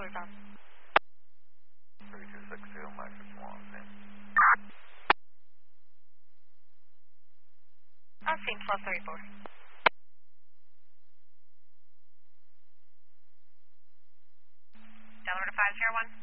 colors on. 3260, Mike 51, same. On scene 1234. Delaware to 501.